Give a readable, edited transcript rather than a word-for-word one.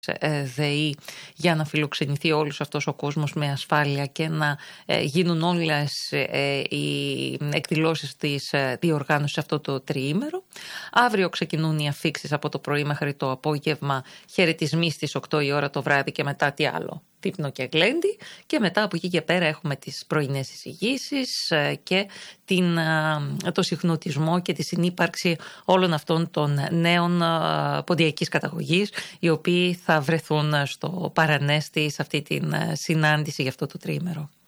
ΔΕΗ για να φιλοξενηθεί όλος αυτός ο κόσμος με ασφάλεια και να γίνουν όλες οι εκδηλώσεις της διοργάνωσης αυτό το τριήμερο. Αύριο ξεκινούν οι αφίξεις από το πρωί μέχρι το απόγευμα, χαιρετισμοί στις 8 η ώρα το βράδυ και μετά τι άλλο, δείπνο και γλέντι, και μετά από εκεί και πέρα έχουμε τις πρωινές εισηγήσεις και το συχνοτισμό και τη συνύπαρξη όλων αυτών των νέων ποντιακής καταγωγής, οι οποίοι θα βρεθούν στο παρανέστη σε αυτή την συνάντηση για αυτό το τριήμερο.